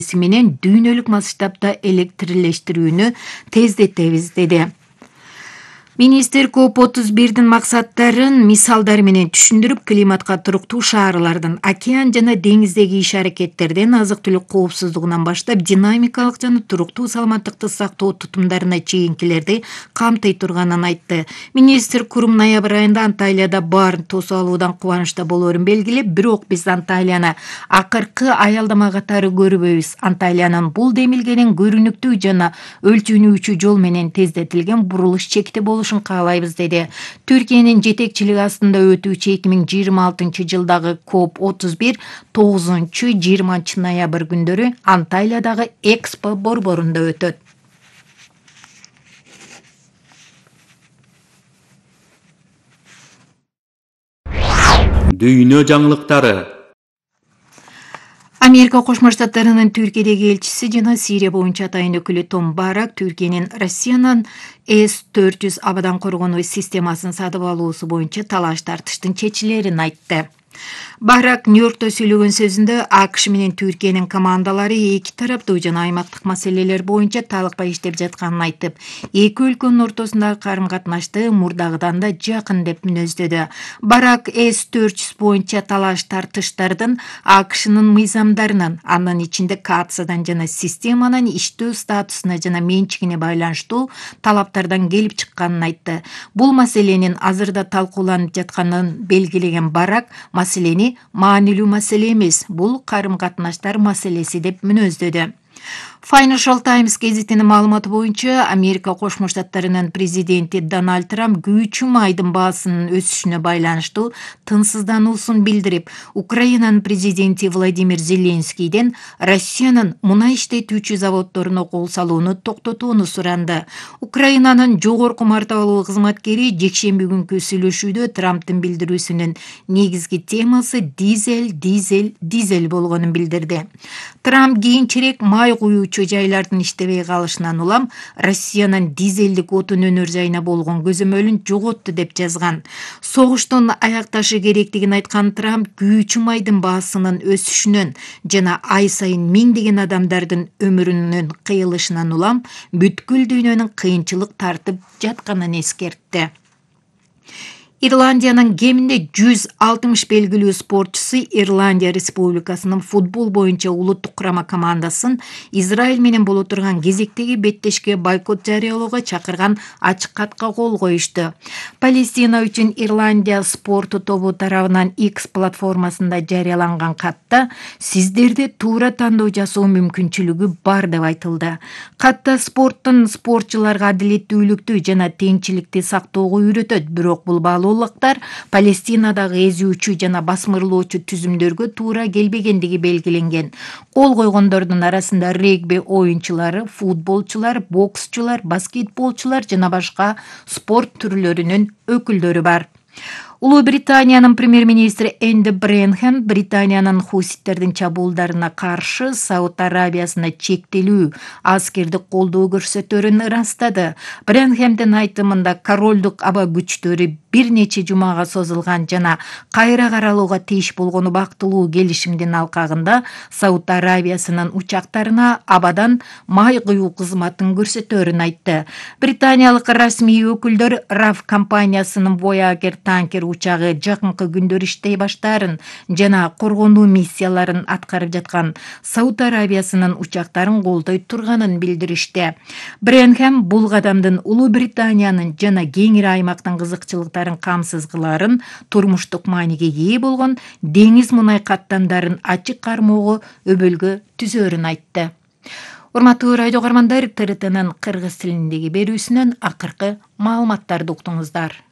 менен дүйнөлүк масштабта электрлештирүүнү тездетебиз деди. Министр COP31 максаттарын мисалдар менен түшүндүрүп, климатка туруктуу шаарлардын, океан жана деңиздеги иш-аракеттерден азык-түлүк коопсуздугунан баштап динамикалык жана туруктуу саламаттыкты сактоо тутумдарына чейинкилерди камтый турганын айтты. Министр курум ноябрь айында Анталияда баарын тосуп алуудан кубанычта болоорун белгилеп, бирок биз Анталияны акыркы аялдама катары көрбөйбүз. Анталиянын бул демилгенин көрүнүктүү жана өлчөнүүчү жол менен тездетилген бурулуш чекти болушун каалайбыз деди. Түркиянын жетекчилиги астында өтүүчү 2026 жылдагы COP31 9-20 ноябрь күндөрү Анталиядагы Экспо борборунда өтөт. Дүйнө жаңылыктары. Америка Кошмо Штаттарынын Түркиядеги элчиси жана Сирия боюнча атайын өкүлү Том Барак Түркиянын Россиянын С-400 абадан коргонуу системасын сатып алуусу боюнча талаш тартыштын чечилерин айтты. Барак Нью-Йоркто сүйлөгөн сөзүндө АКШ менен Түркиянын командалары эки тараптуу жана аймактык маселелер боюнча талыкпай иштеп жатканын айтып, эки өлкөнүн ортосундагы карым-катнашты мурдагыдан да жакын деп мүнөздөдү. Барак С-400 боюнча талаш тартыштардын АКШнын мыйзамдарынан, анын ичинде каацадан жана системанын иштөө статусуна жана менчигине байланыштуу талаптардан келип чыкканын айтты. Бул маселенин азырда талкууланып жатканын белгилеген Барак, маселени маанилүү маселе эмес, бул карым-катнаштар маселеси деп мүнөздөдү. Financial Times гезитинин маалыматы боюнча, Америка Кошмо Штаттарынын президенти Дональд Трамп күйүүчү майдын баасынын өсүшүнө байланыштуу тынчсыздануусун билдирип, Украинанын президенти Владимир Зеленскийден Россиянын мунай иштетүүчү заводдоруна кол салууну токтотууну суранды. Украинанын жогорку мартабалуу кызматкери жекшемби күнкү сүйлөшүүдө Трамптын билдирүүсүнүн негизги темасы дизель болгонун билдирди. Трамп кийинчерээк май куюучу жайлардын иштебей калышынан улам Россиянын дизелдик отун өнөр жайына болгон көзөмөлүн жоготту деп жазган. Согуштун аякташы керектигин айткан Трамп күйүүчү майдын баасынын өсүшүнөн жана ай сайын миңдеген адамдардын өмүрүнүн кыйылышынан улам бүткүл дүйнөнүн кыйынчылык тартып жатканын эскертти. Ирландиянын кеминде 160 белгилүү спортчусу Ирландия Республикасынын футбол боюнча улуттук курама командасын Израиль менен боло турган кезектеги беттешке бойкот жарыялоого чакырган ачык катка кол коюшту. Палестина үчүн Ирландия спорту тобу тарабынан X платформасында жарыяланган катта сиздерде туура тандоо жасоо мүмкүнчүлүгү бар деп айтылды. Катта спорттун спортчуларга адилеттүүлүктү жана теңчиликти сактоого үйрөтөт, бирок бул Палестинадагы эзүүчү жана басмырлоочу түзүмдөргө туура келбегендиги белгиленген. Кол койгондордун арасында регби оюнчулары, футболчулар, боксчулар, баскетболчулар жана башка спорт түрлөрүнүн өкүлдөрү бар. Улуу Британиянын премьер-министри Энди Бренхэм Британиянын хуситтердин чабуулдарына каршы Сауд Арабиясына чектелүү аскердик колдоо көрсөтөрүн ырастады. Бренхэмдин айтымында королдук аба күчтөрү бир нече жумага созулган жана кайра каралууга тийиш болгону бактылуу келишимдин алкагында Сауд Арабиясынын учактарына абадан май куюу кызматын көрсөтөрүн айтты. Британиялык расмий өкүлдөр RAF компаниясынын Voyager танкер учагы жакынкы күндөр иштей баштаарын жана коргонуу миссияларын аткарып жаткан Сауд Арабиясынын учактарын колдой турганын билдиришти. Бренхэм бул кадамдын Улуу Британиянын жана кеңири аймактын кызыкчылыктарын камсыз кылаарын, турмуштук мааниге ээ болгон деңиз мунай каттамдарын ачык кармоого өбөлгө түзөөрүн айтты. Урматтуу радио каармандар, ТРТнын кыргыз тилиндеги берүүсүнөн акыркы маалыматтарды уктуңуздар.